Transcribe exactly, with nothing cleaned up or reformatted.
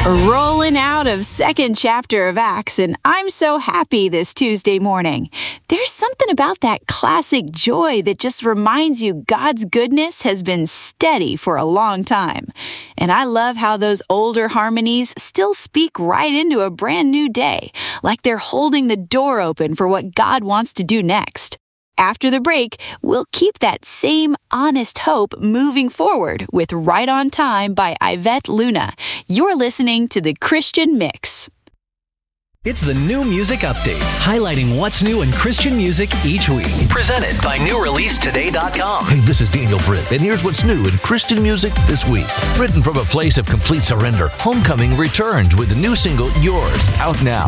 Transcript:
Rolling out of second chapter of Acts, and I'm so happy this Tuesday morning. There's something about that classic joy that just reminds you God's goodness has been steady for a long time. And I love how those older harmonies still speak right into a brand new day, like they're holding the door open for what God wants to do next. After the break, we'll keep that same honest hope moving forward with Right on Time by Yvette Luna. You're listening to The Christian Mix. It's the New Music Update, highlighting what's new in Christian music each week. Presented by new release today dot com. Hey, this is Daniel Britt, and here's what's new in Christian music this week. Written from a place of complete surrender, Homecoming returns with the new single, Yours, out now.